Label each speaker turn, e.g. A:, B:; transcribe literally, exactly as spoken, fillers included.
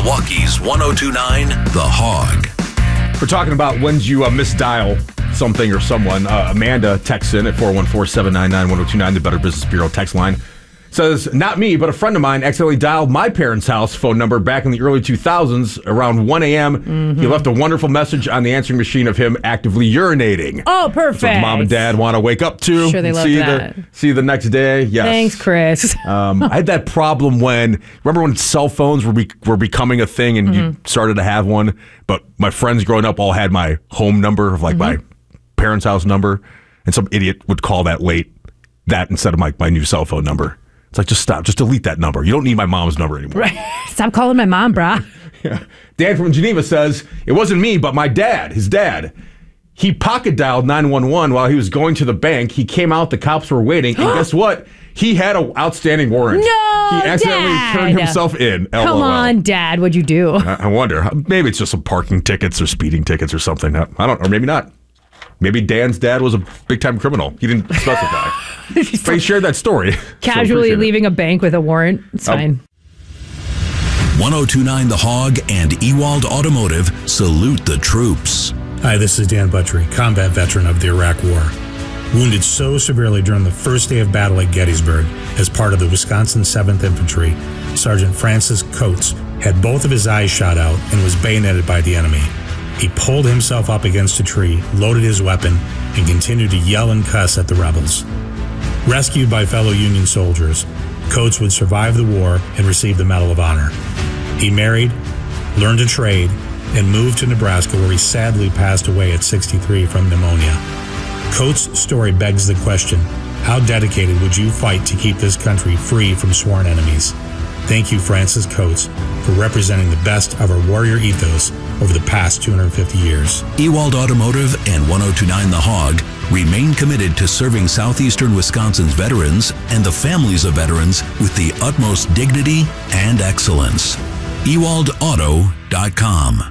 A: Milwaukee's one oh two point nine The Hog.
B: We're talking about when you uh, misdial something or someone. Uh, Amanda texts in at four one four, seven nine nine, one oh two nine, the Better Business Bureau text line. Says, not me, but a friend of mine accidentally dialed my parents' house phone number back in the early two thousands around one a.m. Mm-hmm. He left a wonderful message on the answering machine of him actively urinating.
C: Oh, perfect.
B: That's what mom and dad want to wake up to.
C: Sure, they love
B: see
C: that.
B: The, see the next day. Yes.
C: Thanks, Chris.
B: um, I had that problem when, remember when cell phones were be, were becoming a thing and mm-hmm. you started to have one, but my friends growing up all had my home number of like mm-hmm. my parents' house number, and some idiot would call that late, that instead of my, my new cell phone number. It's like, just stop. Just delete that number. You don't need my mom's number anymore.
C: Right. Stop calling my mom, brah.
B: Yeah. Dan from Geneva says, it wasn't me, but my dad, his dad. He pocket dialed nine one one while he was going to the bank. He came out, the cops were waiting, and guess what? He had an outstanding warrant.
C: No,
B: He accidentally
C: Dad.
B: turned himself in. L O L.
C: Come on, Dad. What'd you do?
B: I, I wonder. Maybe it's just some parking tickets or speeding tickets or something. I don't, or maybe not. Maybe Dan's dad was a big-time criminal. He didn't specify. But he shared that story.
C: Casually
B: so
C: leaving a bank with a warrant. It's
B: um,
C: fine.
A: one oh two point nine The Hog and Ewald Automotive salute the troops.
D: Hi, this is Dan Buttrey, combat veteran of the Iraq War. Wounded so severely during the first day of battle at Gettysburg as part of the Wisconsin seventh Infantry, Sergeant Francis Coates had both of his eyes shot out and was bayoneted by the enemy. He pulled himself up against a tree, loaded his weapon, and continued to yell and cuss at the rebels. Rescued by fellow Union soldiers, Coates would survive the war and receive the Medal of Honor. He married, learned a trade, and moved to Nebraska, where he sadly passed away at sixty-three from pneumonia. Coates' story begs the question, how dedicated would you fight to keep this country free from sworn enemies? Thank you, Francis Coates, for representing the best of our warrior ethos over the past two hundred fifty years.
A: Ewald Automotive and one oh two point nine The Hog remain committed to serving southeastern Wisconsin's veterans and the families of veterans with the utmost dignity and excellence. Ewald Auto dot com